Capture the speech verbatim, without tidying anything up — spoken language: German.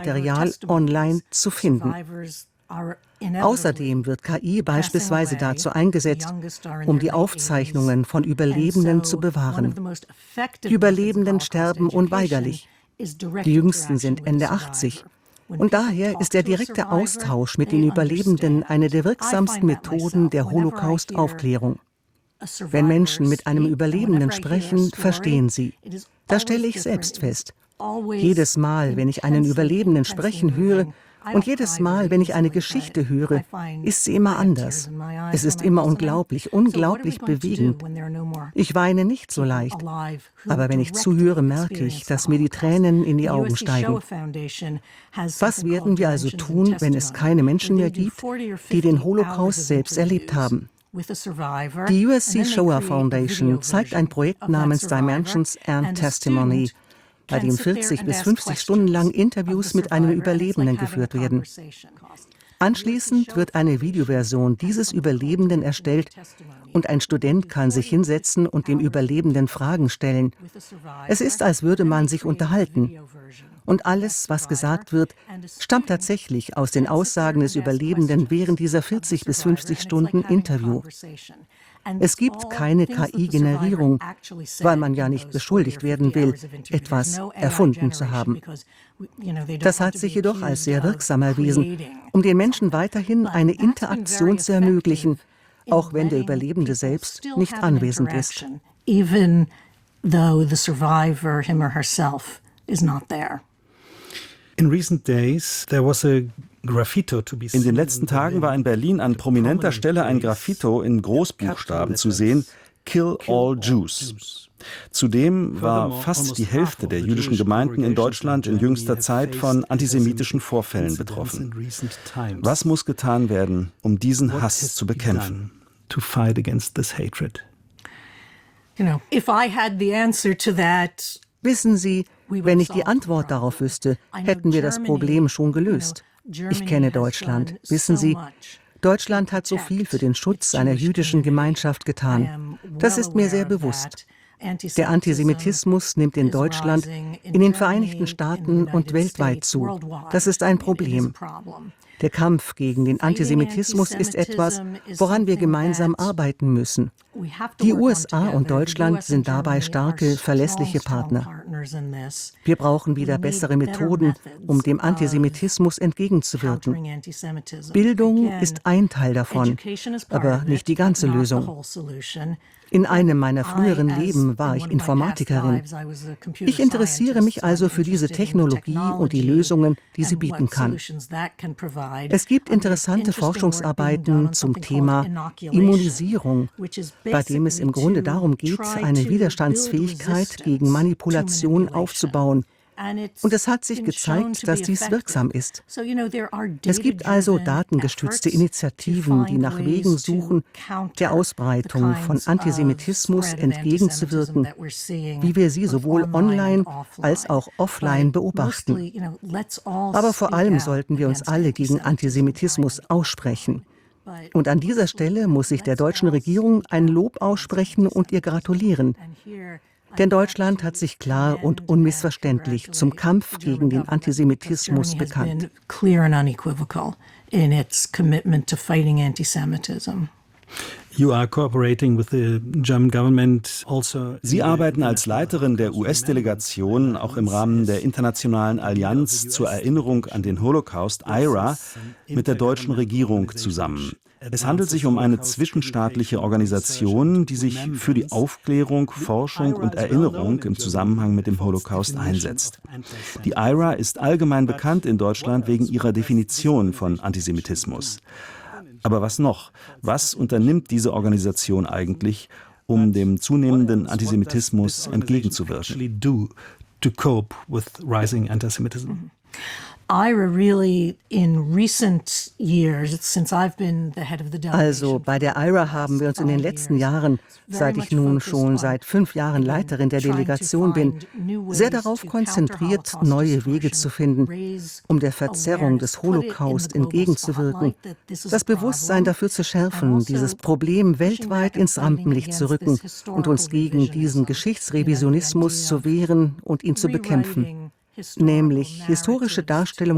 Material online zu finden. Außerdem wird K I beispielsweise dazu eingesetzt, um die Aufzeichnungen von Überlebenden zu bewahren. Die Überlebenden sterben unweigerlich. Die Jüngsten sind Ende achtzig. Und daher ist der direkte Austausch mit den Überlebenden eine der wirksamsten Methoden der Holocaust-Aufklärung. Wenn Menschen mit einem Überlebenden sprechen, verstehen sie. Das stelle ich selbst fest. Jedes Mal, wenn ich einen Überlebenden sprechen höre, und jedes Mal, wenn ich eine Geschichte höre, ist sie immer anders. Es ist immer unglaublich, unglaublich bewegend. Ich weine nicht so leicht, aber wenn ich zuhöre, merke ich, dass mir die Tränen in die Augen steigen. Was werden wir also tun, wenn es keine Menschen mehr gibt, die den Holocaust selbst erlebt haben? Die U S C Shoah Foundation zeigt ein Projekt namens Dimensions and Testimony, bei dem vierzig bis fünfzig Stunden lang Interviews mit einem Überlebenden geführt werden. Anschließend wird eine Videoversion dieses Überlebenden erstellt und ein Student kann sich hinsetzen und dem Überlebenden Fragen stellen. Es ist, als würde man sich unterhalten. Und alles, was gesagt wird, stammt tatsächlich aus den Aussagen des Überlebenden während dieser vierzig bis fünfzig Stunden Interview. Es gibt keine K I-Generierung, weil man ja nicht beschuldigt werden will, etwas erfunden zu haben. Das hat sich jedoch als sehr wirksam erwiesen, um den Menschen weiterhin eine Interaktion zu ermöglichen, auch wenn der Überlebende selbst nicht anwesend ist. Even though the survivor, him or herself, is not there. In recent days, there was a In den letzten Tagen war in Berlin an prominenter Stelle ein Graffito in Großbuchstaben zu sehen: Kill all Jews. Zudem war fast die Hälfte der jüdischen Gemeinden in Deutschland in jüngster Zeit von antisemitischen Vorfällen betroffen. Was muss getan werden, um diesen Hass zu bekämpfen? Wissen Sie, wenn ich die Antwort darauf wüsste, hätten wir das Problem schon gelöst. Ich kenne Deutschland. Wissen Sie, Deutschland hat so viel für den Schutz einer jüdischen Gemeinschaft getan. Das ist mir sehr bewusst. Der Antisemitismus nimmt in Deutschland, in den Vereinigten Staaten und weltweit zu. Das ist ein Problem. Der Kampf gegen den Antisemitismus ist etwas, woran wir gemeinsam arbeiten müssen. Die U S A und Deutschland sind dabei starke, verlässliche Partner. Wir brauchen wieder bessere Methoden, um dem Antisemitismus entgegenzuwirken. Bildung ist ein Teil davon, aber nicht die ganze Lösung. In einem meiner früheren Leben war ich Informatikerin. Ich interessiere mich also für diese Technologie und die Lösungen, die sie bieten kann. Es gibt interessante Forschungsarbeiten zum Thema Immunisierung, bei dem es im Grunde darum geht, eine Widerstandsfähigkeit gegen Manipulation aufzubauen. Und es hat sich gezeigt, dass dies wirksam ist. Es gibt also datengestützte Initiativen, die nach Wegen suchen, der Ausbreitung von Antisemitismus entgegenzuwirken, wie wir sie sowohl online als auch offline beobachten. Aber vor allem sollten wir uns alle gegen Antisemitismus aussprechen. Und an dieser Stelle muss ich der deutschen Regierung ein Lob aussprechen und ihr gratulieren. Denn Deutschland hat sich klar und unmissverständlich zum Kampf gegen den Antisemitismus bekannt. Sie arbeiten als Leiterin der U S-Delegation auch im Rahmen der Internationalen Allianz zur Erinnerung an den Holocaust, I R A, mit der deutschen Regierung zusammen. Es handelt sich um eine zwischenstaatliche Organisation, die sich für die Aufklärung, Forschung und Erinnerung im Zusammenhang mit dem Holocaust einsetzt. Die I R A ist allgemein bekannt in Deutschland wegen ihrer Definition von Antisemitismus. Aber was noch? Was unternimmt diese Organisation eigentlich, um dem zunehmenden Antisemitismus entgegenzuwirken? Also bei der I R A haben wir uns in den letzten Jahren, seit ich nun schon seit fünf Jahren Leiterin der Delegation bin, sehr darauf konzentriert, neue Wege zu finden, um der Verzerrung des Holocaust entgegenzuwirken, das Bewusstsein dafür zu schärfen, dieses Problem weltweit ins Rampenlicht zu rücken und uns gegen diesen Geschichtsrevisionismus zu wehren und ihn zu bekämpfen, nämlich historische Darstellungen